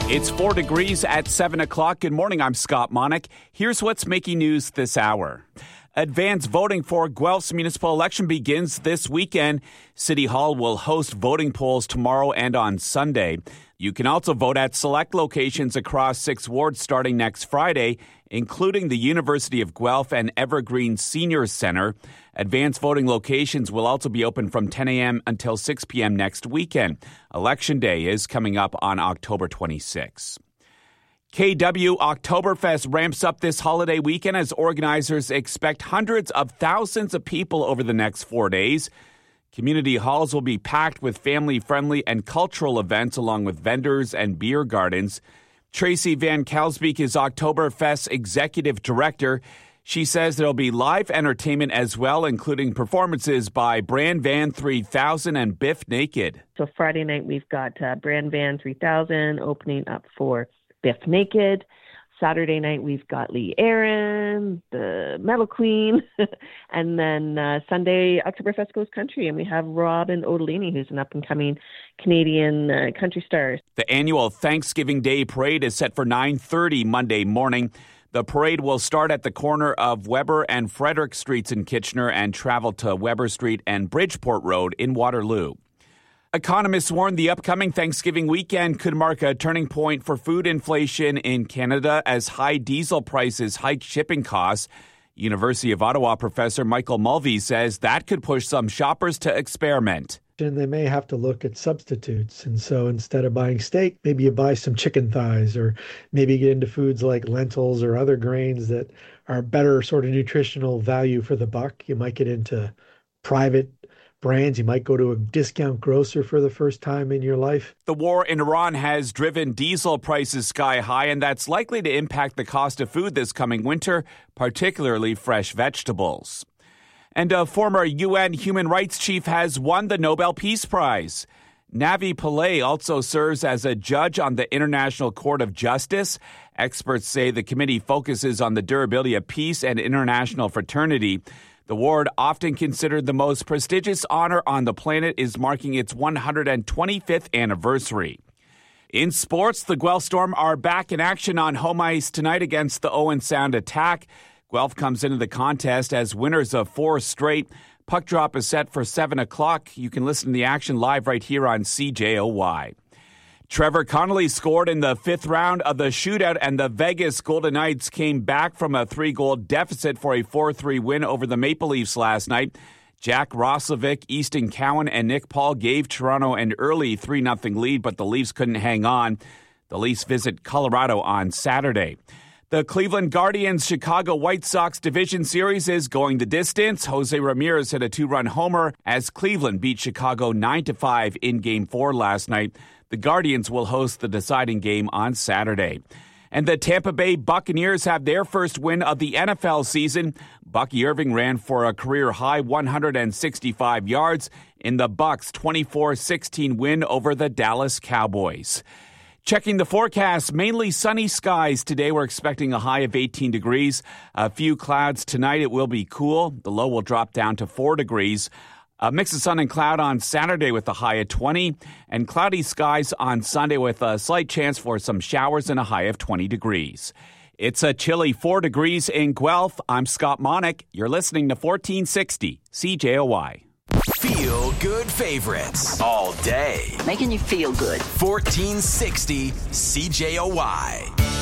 It's 4 degrees at 7 o'clock. Good morning, I'm Scott Monick. Here's what's making news this hour. Advance voting for Guelph's municipal election begins this weekend. City Hall will host voting polls tomorrow and on Sunday. You can also vote at select locations across 6 wards starting next Friday, including the University of Guelph and Evergreen Senior Center. Advance voting locations will also be open from 10 a.m. until 6 p.m. next weekend. Election Day is coming up on October 26. KW Oktoberfest ramps up this holiday weekend as organizers expect hundreds of thousands of people over the next 4 days. Community halls will be packed with family-friendly and cultural events along with vendors and beer gardens. Tracy Van Kalsbeek is Oktoberfest's executive director. She says there'll be live entertainment as well, including performances by Brand Van 3000 and Biff Naked. So Friday night we've got Brand Van 3000 opening up for Biff Naked. Saturday night we've got Lee Aaron, the Metal Queen, and then Sunday Oktoberfest goes country, and we have Robin Odellini, who's an up-and-coming Canadian country star. The annual Thanksgiving Day Parade is set for 9:30 Monday morning. The parade will start at the corner of Weber and Frederick Streets in Kitchener and travel to Weber Street and Bridgeport Road in Waterloo. Economists warn the upcoming Thanksgiving weekend could mark a turning point for food inflation in Canada as high diesel prices hike shipping costs. University of Ottawa professor Michael Mulvey says that could push some shoppers to experiment. And they may have to look at substitutes. And so instead of buying steak, maybe you buy some chicken thighs, or maybe get into foods like lentils or other grains that are better sort of nutritional value for the buck. You might get into private brands. You might go to a discount grocer for the first time in your life. The war in Iran has driven diesel prices sky high, and that's likely to impact the cost of food this coming winter, particularly fresh vegetables. And a former UN human rights chief has won the Nobel Peace Prize. Navi Pillay also serves as a judge on the International Court of Justice. Experts say the committee focuses on the durability of peace and international fraternity. The award, often considered the most prestigious honor on the planet, is marking its 125th anniversary. In sports, the Guelph Storm are back in action on home ice tonight against the Owen Sound Attack. Guelph comes into the contest as winners of 4 straight. Puck drop is set for 7 o'clock. You can listen to the action live right here on CJOY. Trevor Connolly scored in the 5th round of the shootout, and the Vegas Golden Knights came back from a 3-goal deficit for a 4-3 win over the Maple Leafs last night. Jack Roslovic, Easton Cowan, and Nick Paul gave Toronto an early 3-0 lead, but the Leafs couldn't hang on. The Leafs visit Colorado on Saturday. The Cleveland Guardians-Chicago White Sox Division Series is going the distance. Jose Ramirez hit a 2-run homer as Cleveland beat Chicago 9-5 in Game 4 last night. The Guardians will host the deciding game on Saturday. And the Tampa Bay Buccaneers have their first win of the NFL season. Bucky Irving ran for a career-high 165 yards in the Bucs' 24-16 win over the Dallas Cowboys. Checking the forecast, mainly sunny skies today. We're expecting a high of 18 degrees. A few clouds tonight. It will be cool. The low will drop down to 4 degrees. A mix of sun and cloud on Saturday with a high of 20, and cloudy skies on Sunday with a slight chance for some showers and a high of 20 degrees. It's a chilly 4 degrees in Guelph. I'm Scott Monick. You're listening to 1460 CJOY. Feel good favorites all day. Making you feel good. 1460 CJOY.